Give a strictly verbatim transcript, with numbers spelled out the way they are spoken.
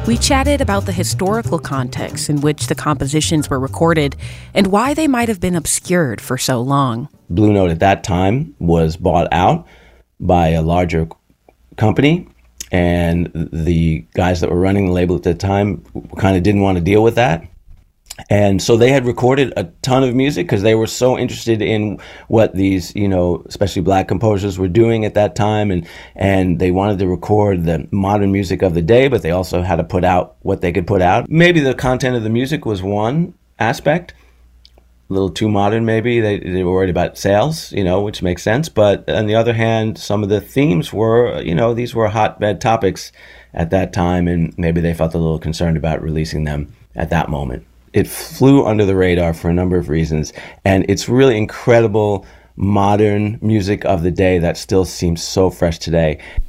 We chatted about the historical context in which the compositions were recorded and why they might have been obscured for so long. Blue Note at that time was bought out by a larger company, and the guys that were running the label at the time kind of didn't want to deal with that. And so they had recorded a ton of music because they were so interested in what these, you know, especially black composers were doing at that time. And, and they wanted to record the modern music of the day, but they also had to put out what they could put out. Maybe the content of the music was one aspect, a little too modern maybe. They, they were worried about sales, you know, which makes sense. But on the other hand, some of the themes were, you know, these were hotbed topics at that time, and maybe they felt a little concerned about releasing them at that moment. It flew under the radar for a number of reasons, and it's really incredible modern music of the day that still seems so fresh today.